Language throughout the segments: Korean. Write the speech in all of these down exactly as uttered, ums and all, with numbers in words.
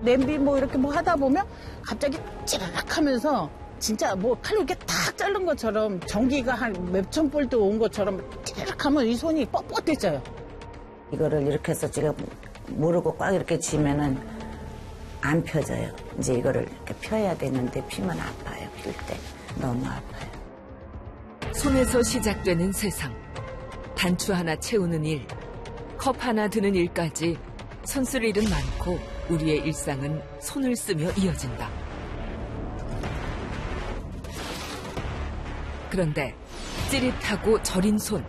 냄비 뭐 이렇게 뭐 하다 보면 갑자기 찌르륵 하면서 진짜 뭐 칼로 이렇게 탁 자른 것처럼 전기가 한 몇천 볼트 온 것처럼 찌르륵 하면 이 손이 뻣뻣해져요. 이거를 이렇게 해서 제가 모르고 꽉 이렇게 쥐면은 안 펴져요. 이제 이거를 이렇게 펴야 되는데 피면 아파요. 필 때 너무 아파요. 손에서 시작되는 세상. 단추 하나 채우는 일, 컵 하나 드는 일까지 손쓸 일은 많고 우리의 일상은 손을 쓰며 이어진다. 그런데 찌릿하고 저린 손,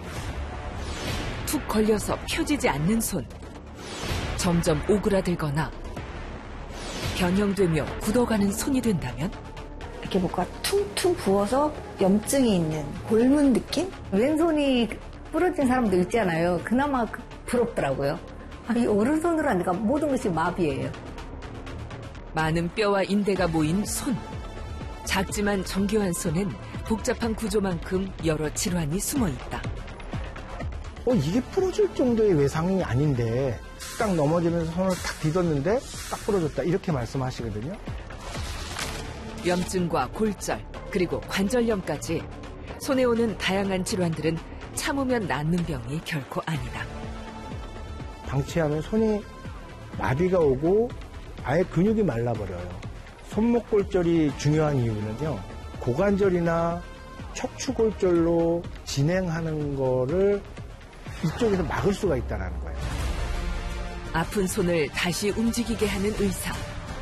툭 걸려서 펴지지 않는 손, 점점 오그라들거나 변형되며 굳어가는 손이 된다면? 이렇게 뭔가 퉁퉁 부어서 염증이 있는 골문 느낌? 왼손이 부러진 사람도 있잖아요. 그나마 부럽더라고요. 아, 이 오른손으로 하니까 모든 것이 마비예요. 많은 뼈와 인대가 모인 손. 작지만 정교한 손엔 복잡한 구조만큼 여러 질환이 숨어 있다. 어, 이게 부러질 정도의 외상이 아닌데 딱 넘어지면서 손을 탁 디뎠는데 딱 부러졌다 이렇게 말씀하시거든요. 염증과 골절, 그리고 관절염까지 손에 오는 다양한 질환들은 참으면 낫는 병이 결코 아니다. 방치하면 손이 마비가 오고 아예 근육이 말라버려요. 손목골절이 중요한 이유는요. 고관절이나 척추골절로 진행하는 거를 이쪽에서 막을 수가 있다는 거예요. 아픈 손을 다시 움직이게 하는 의사.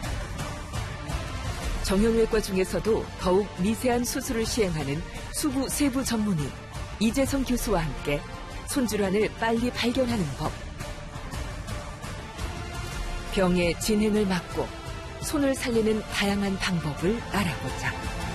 정형외과 중에서도 더욱 미세한 수술을 시행하는 수부 세부 전문의 이재성 교수와 함께 손질환을 빨리 발견하는 법. 병의 진행을 막고 손을 살리는 다양한 방법을 알아보자.